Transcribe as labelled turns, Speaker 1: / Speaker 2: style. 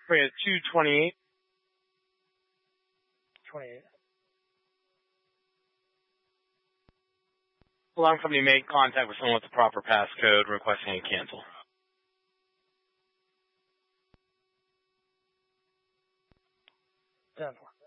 Speaker 1: We're at 228.
Speaker 2: 28.
Speaker 1: Alarm company made contact with someone with the proper passcode requesting a cancel.
Speaker 2: 10-4.